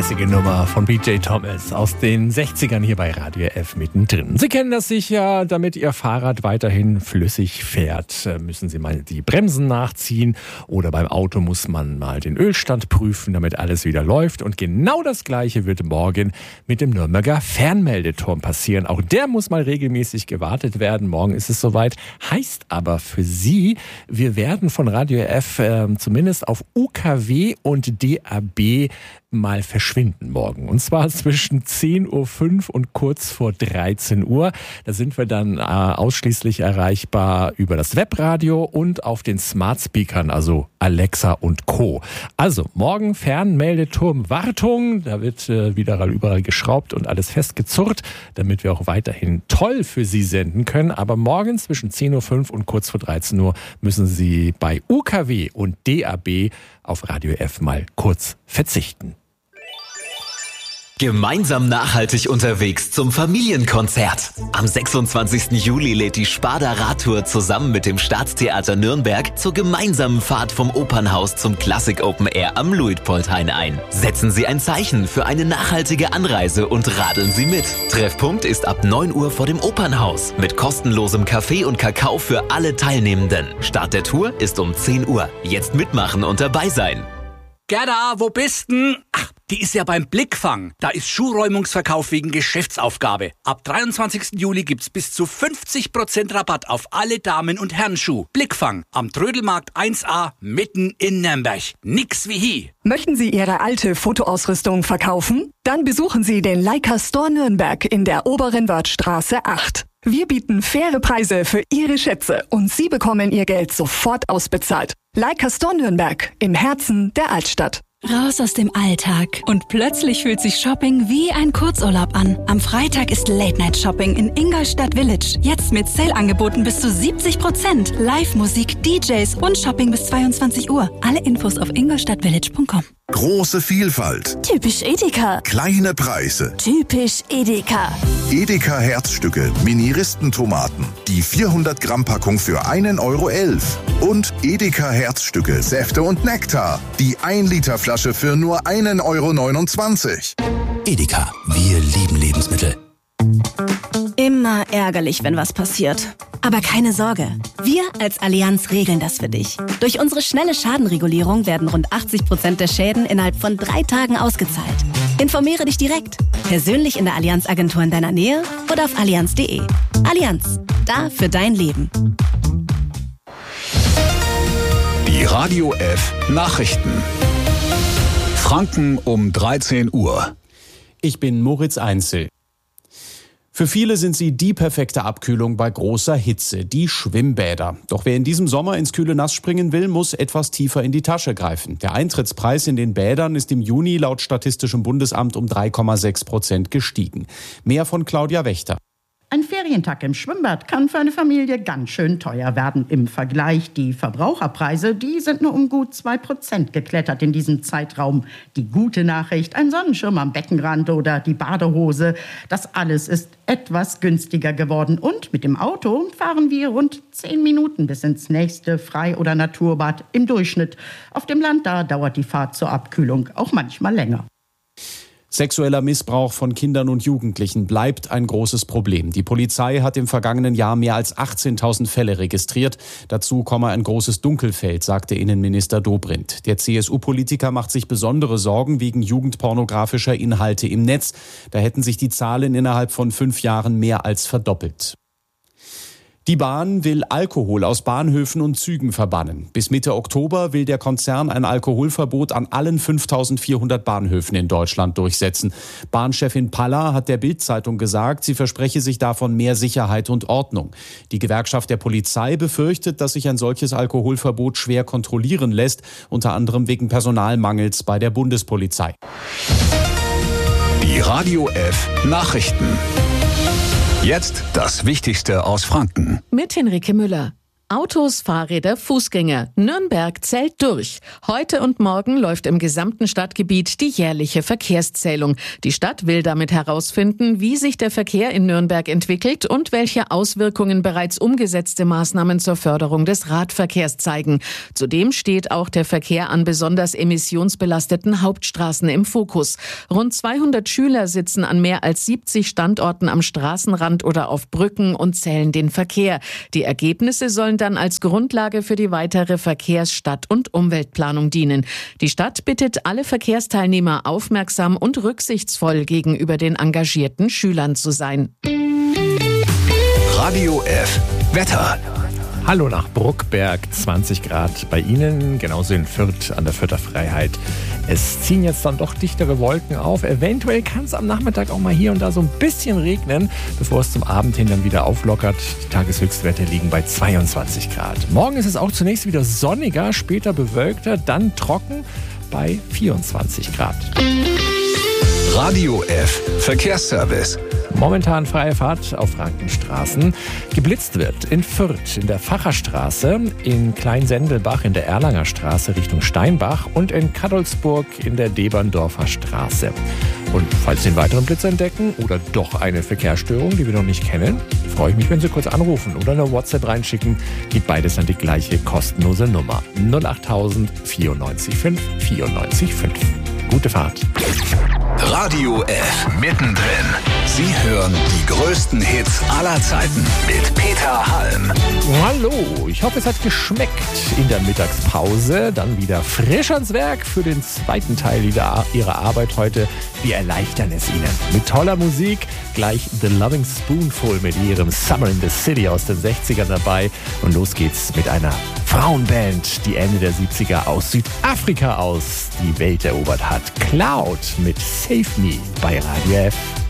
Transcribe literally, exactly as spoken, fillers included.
Spaßige Nummer von B J Thomas aus den sechzigern hier bei Radio F mittendrin. Sie kennen das sicher, damit Ihr Fahrrad weiterhin flüssig fährt, müssen Sie mal die Bremsen nachziehen oder beim Auto muss man mal den Ölstand prüfen, damit alles wieder läuft. Und genau das Gleiche wird morgen mit dem Nürnberger Fernmeldeturm passieren. Auch der muss mal regelmäßig gewartet werden. Morgen ist es soweit. Heißt aber für Sie, wir werden von Radio F äh, zumindest auf U K W und D A B mal verschwinden morgen. Und zwar zwischen zehn Uhr fünf und kurz vor dreizehn Uhr. Da sind wir dann äh, ausschließlich erreichbar über das Webradio und auf den Smart Speakern, also Alexa und Co. Also morgen Fernmeldeturm Wartung. Da wird äh, wieder überall geschraubt und alles festgezurrt, damit wir auch weiterhin toll für Sie senden können. Aber morgen zwischen zehn Uhr fünf und kurz vor dreizehn Uhr müssen Sie bei U K W und D A B auf Radio F mal kurz verzichten. Gemeinsam nachhaltig unterwegs zum Familienkonzert. Am sechsundzwanzigsten Juli lädt die Sparda Radtour zusammen mit dem Staatstheater Nürnberg zur gemeinsamen Fahrt vom Opernhaus zum Classic Open Air am Luitpoldhain ein. Setzen Sie ein Zeichen für eine nachhaltige Anreise und radeln Sie mit. Treffpunkt ist ab neun Uhr vor dem Opernhaus mit kostenlosem Kaffee und Kakao für alle Teilnehmenden. Start der Tour ist um zehn Uhr. Jetzt mitmachen und dabei sein. Gerda, wo bist denn? Ach, die ist ja beim Blickfang. Da ist Schuhräumungsverkauf wegen Geschäftsaufgabe. Ab dreiundzwanzigsten Juli gibt's bis zu fünfzig Prozent Rabatt auf alle Damen- und Herrenschuh. Blickfang am Trödelmarkt eins a mitten in Nürnberg. Nix wie hi. Möchten Sie Ihre alte Fotoausrüstung verkaufen? Dann besuchen Sie den Leica Store Nürnberg in der Oberen Wörthstraße acht. Wir bieten faire Preise für Ihre Schätze und Sie bekommen Ihr Geld sofort ausbezahlt. Leica Store Nürnberg im Herzen der Altstadt. Raus aus dem Alltag und plötzlich fühlt sich Shopping wie ein Kurzurlaub an. Am Freitag ist Late-Night-Shopping in Ingolstadt Village. Jetzt mit Sale-Angeboten bis zu siebzig Prozent. Live-Musik, D Js und Shopping bis zweiundzwanzig Uhr. Alle Infos auf ingolstadtvillage punkt com. Große Vielfalt. Typisch Edeka. Kleine Preise. Typisch Edeka. Edeka Herzstücke, Mini-Ristentomaten. Die vierhundert Gramm Packung für einen Euro elf. Und Edeka Herzstücke, Säfte und Nektar. Die ein Liter Flasche für nur einen Euro neunundzwanzig. Edeka, wir lieben Lebensmittel. Immer ärgerlich, wenn was passiert. Aber keine Sorge, wir als Allianz regeln das für dich. Durch unsere schnelle Schadenregulierung werden rund achtzig Prozent der Schäden innerhalb von drei Tagen ausgezahlt. Informiere dich direkt, persönlich in der Allianz-Agentur in deiner Nähe oder auf allianz punkt de. Allianz, da für dein Leben. Die Radio F Nachrichten. Franken um dreizehn Uhr. Ich bin Moritz Einzel. Für viele sind sie die perfekte Abkühlung bei großer Hitze, die Schwimmbäder. Doch wer in diesem Sommer ins kühle Nass springen will, muss etwas tiefer in die Tasche greifen. Der Eintrittspreis in den Bädern ist im Juni laut Statistischem Bundesamt um drei Komma sechs Prozent gestiegen. Mehr von Claudia Wächter. Ein Ferientag im Schwimmbad kann für eine Familie ganz schön teuer werden. Im Vergleich die Verbraucherpreise, die sind nur um gut zwei Prozent geklettert in diesem Zeitraum. Die gute Nachricht, ein Sonnenschirm am Beckenrand oder die Badehose, das alles ist etwas günstiger geworden. Und mit dem Auto fahren wir rund zehn Minuten bis ins nächste Frei- oder Naturbad im Durchschnitt. Auf dem Land, da dauert die Fahrt zur Abkühlung auch manchmal länger. Sexueller Missbrauch von Kindern und Jugendlichen bleibt ein großes Problem. Die Polizei hat im vergangenen Jahr mehr als achtzehntausend Fälle registriert. Dazu komme ein großes Dunkelfeld, sagte Innenminister Dobrindt. Der C S U-Politiker macht sich besondere Sorgen wegen jugendpornografischer Inhalte im Netz. Da hätten sich die Zahlen innerhalb von fünf Jahren mehr als verdoppelt. Die Bahn will Alkohol aus Bahnhöfen und Zügen verbannen. Bis Mitte Oktober will der Konzern ein Alkoholverbot an allen fünftausendvierhundert Bahnhöfen in Deutschland durchsetzen. Bahnchefin Palla hat der Bild-Zeitung gesagt, sie verspreche sich davon mehr Sicherheit und Ordnung. Die Gewerkschaft der Polizei befürchtet, dass sich ein solches Alkoholverbot schwer kontrollieren lässt, unter anderem wegen Personalmangels bei der Bundespolizei. Die Radio F Nachrichten. Jetzt das Wichtigste aus Franken. Mit Henrike Müller. Autos, Fahrräder, Fußgänger. Nürnberg zählt durch. Heute und morgen läuft im gesamten Stadtgebiet die jährliche Verkehrszählung. Die Stadt will damit herausfinden, wie sich der Verkehr in Nürnberg entwickelt und welche Auswirkungen bereits umgesetzte Maßnahmen zur Förderung des Radverkehrs zeigen. Zudem steht auch der Verkehr an besonders emissionsbelasteten Hauptstraßen im Fokus. Rund zweihundert Schüler sitzen an mehr als siebzig Standorten am Straßenrand oder auf Brücken und zählen den Verkehr. Die Ergebnisse sollen dann als Grundlage für die weitere Verkehrs-, Stadt- und Umweltplanung dienen. Die Stadt bittet alle Verkehrsteilnehmer, aufmerksam und rücksichtsvoll gegenüber den engagierten Schülern zu sein. Radio F. Wetter. Hallo nach Bruckberg, zwanzig Grad bei Ihnen, genauso in Fürth an der Fürther Freiheit. Es ziehen jetzt dann doch dichtere Wolken auf. Eventuell kann es am Nachmittag auch mal hier und da so ein bisschen regnen, bevor es zum Abend hin dann wieder auflockert. Die Tageshöchstwerte liegen bei zweiundzwanzig Grad. Morgen ist es auch zunächst wieder sonniger, später bewölkter, dann trocken bei vierundzwanzig Grad. Radio F. Verkehrsservice. Momentan freie Fahrt auf Frankenstraßen. Geblitzt wird in Fürth in der Facherstraße, in Kleinsendelbach in der Erlanger Straße Richtung Steinbach und in Kadolsburg in der Deberndorfer Straße. Und falls Sie einen weiteren Blitz entdecken oder doch eine Verkehrsstörung, die wir noch nicht kennen, freue ich mich, wenn Sie kurz anrufen oder eine WhatsApp reinschicken. Geht beides an die gleiche kostenlose Nummer null acht null null vierundneunzig fünf vierundneunzig fünf. Gute Fahrt. Radio F. Mittendrin. Sie hören die größten Hits aller Zeiten mit Peter Halm. Hallo, ich hoffe, es hat geschmeckt in der Mittagspause. Dann wieder frisch ans Werk für den zweiten Teil Ihrer Arbeit heute. Wir erleichtern es Ihnen mit toller Musik. Gleich The Loving Spoonful mit ihrem Summer in the City aus den sechzigern dabei. Und los geht's mit einer Frauenband, die Ende der siebziger aus Südafrika aus die Welt erobert hat. Cloud mit Save Me bei Radio F.